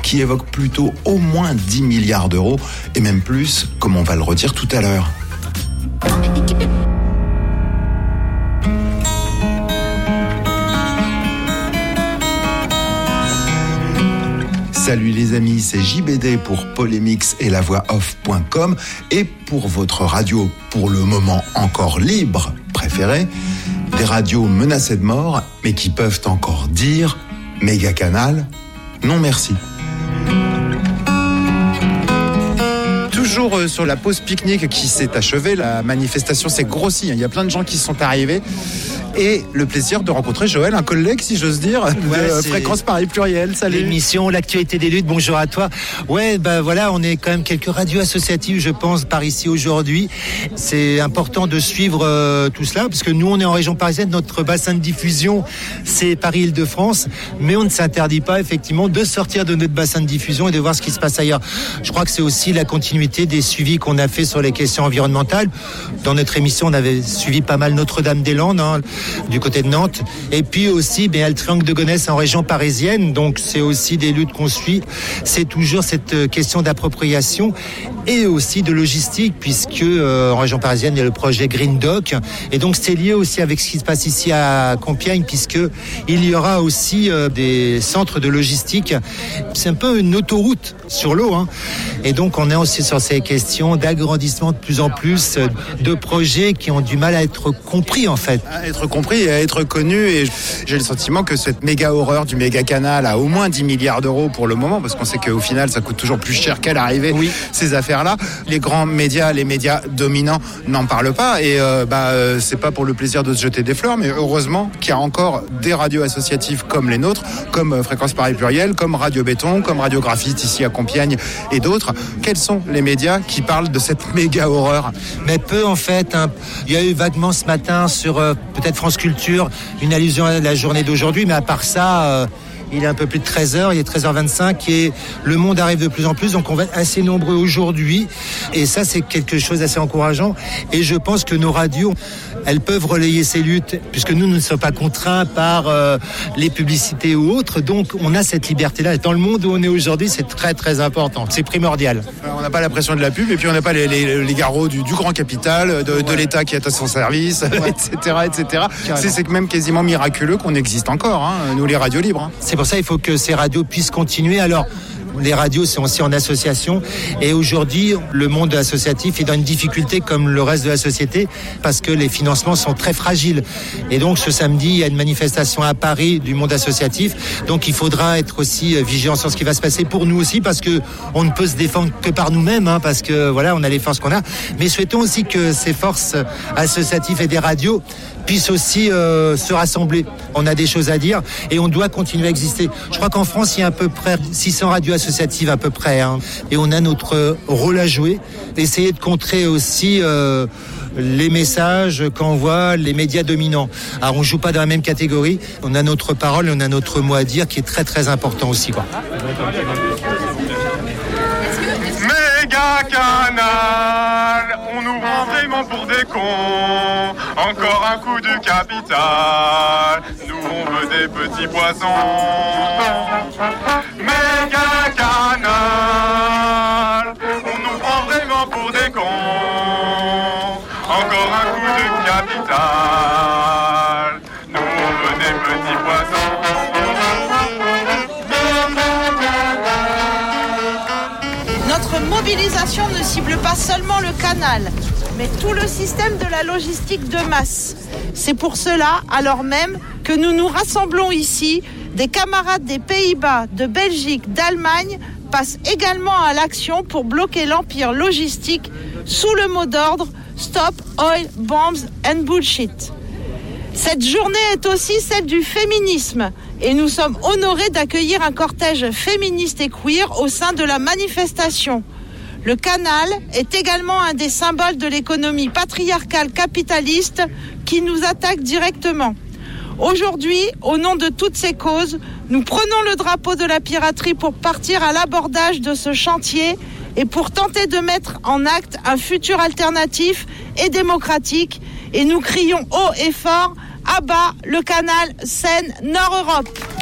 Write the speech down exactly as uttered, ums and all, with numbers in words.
qui évoque plutôt au moins dix milliards d'euros, et même plus, comme on va le redire tout à l'heure. Salut les amis, c'est J B D pour Polémix et la voix off point com et pour votre radio, pour le moment encore libre, préférée, des radios menacées de mort, mais qui peuvent encore dire méga canal, non merci. Toujours sur la pause pique-nique qui s'est achevée, la manifestation s'est grossie, il y a plein de gens qui sont arrivés. Et le plaisir de rencontrer Joël, un collègue, si j'ose dire, ouais, de Fréquence Paris Pluriel. Salut. L'émission, l'actualité des luttes, bonjour à toi. Ouais, ben voilà, on est quand même quelques radios associatives, je pense, par ici aujourd'hui. C'est important de suivre euh, tout cela, parce que nous, on est en région parisienne, notre bassin de diffusion, c'est Paris-Île-de-France, mais on ne s'interdit pas, effectivement, de sortir de notre bassin de diffusion et de voir ce qui se passe ailleurs. Je crois que c'est aussi la continuité des suivis qu'on a fait sur les questions environnementales. Dans notre émission, on avait suivi pas mal Notre-Dame-des-Landes, hein, du côté de Nantes, et puis aussi ben, le triangle de Gonesse en région parisienne, donc c'est aussi des luttes qu'on suit. C'est toujours cette question d'appropriation et aussi de logistique, puisque euh, en région parisienne il y a le projet Green Dock, et donc c'est lié aussi avec ce qui se passe ici à Compiègne, puisque il y aura aussi euh, des centres de logistique. C'est un peu une autoroute sur l'eau, hein. Et donc on est aussi sur ces questions d'agrandissement de plus en plus, euh, de projets qui ont du mal à être compris en fait. À être compris et à être connu, et j'ai le sentiment que cette méga horreur du méga canal a au moins dix milliards d'euros pour le moment, parce qu'on sait qu'au final ça coûte toujours plus cher qu'à l'arrivée, oui, ces affaires-là. Les grands médias, les médias dominants n'en parlent pas, et euh, bah, euh, c'est pas pour le plaisir de se jeter des fleurs, mais heureusement qu'il y a encore des radios associatives comme les nôtres, comme euh, Fréquence Paris Pluriel, comme Radio Béton, comme Radio Graphite ici à Compiègne et d'autres. Quels sont les médias qui parlent de cette méga horreur? Mais peu en fait, hein. Il y a eu vaguement ce matin sur euh, peut-être France Culture une allusion à la journée d'aujourd'hui, mais à part ça, euh, il est un peu plus de treize heures, il est treize heures vingt-cinq et le monde arrive de plus en plus, donc on va être assez nombreux aujourd'hui, et ça c'est quelque chose d'assez encourageant, et je pense que nos radios, elles peuvent relayer ces luttes, puisque nous, nous ne sommes pas contraints par euh, les publicités ou autres, donc on a cette liberté-là. Dans le monde où on est aujourd'hui, c'est très très important, c'est primordial. Alors, on n'a pas la pression de la pub, et puis on n'a pas les, les, les garrots du, du grand capital, de, ouais. de l'État qui est à son service, ouais. et cetera, et cetera. C'est, c'est même quasiment miraculeux qu'on existe encore, hein, nous les radios libres. Hein. C'est pour ça qu'il faut que ces radios puissent continuer. Alors, les radios sont aussi en association, et aujourd'hui le monde associatif est dans une difficulté comme le reste de la société, parce que les financements sont très fragiles, et donc ce samedi il y a une manifestation à Paris du monde associatif, donc il faudra être aussi vigilant sur ce qui va se passer pour nous aussi, parce que on ne peut se défendre que par nous-mêmes, hein, parce que voilà, on a les forces qu'on a, mais souhaitons aussi que ces forces associatives et des radios puissent aussi euh, se rassembler. On a des choses à dire et on doit continuer à exister. Je crois qu'en France, il y a à peu près six cents radios associatives à peu près, hein, et on a notre rôle à jouer. Essayer de contrer aussi euh, les messages qu'envoient les médias dominants. Alors on ne joue pas dans la même catégorie, on a notre parole et on a notre mot à dire qui est très très important aussi, quoi. Méga canal, on nous prend vraiment pour des cons. Encore un coup du capital, nous on veut des petits poissons. Méga canal, on nous prend vraiment pour des cons. Encore un coup de capital, nous on veut des petits poissons. Notre mobilisation ne cible pas seulement le canal, mais tout le système de la logistique de masse. C'est pour cela, alors même, que nous nous rassemblons ici, des camarades des Pays-Bas, de Belgique, d'Allemagne, passent également à l'action pour bloquer l'empire logistique sous le mot d'ordre « Stop Oil, Bombs and Bullshit ». Cette journée est aussi celle du féminisme, et nous sommes honorés d'accueillir un cortège féministe et queer au sein de la manifestation. Le canal est également un des symboles de l'économie patriarcale capitaliste qui nous attaque directement. Aujourd'hui, au nom de toutes ces causes, nous prenons le drapeau de la piraterie pour partir à l'abordage de ce chantier et pour tenter de mettre en acte un futur alternatif et démocratique. Et nous crions haut et fort, à bas le canal Seine-Nord-Europe.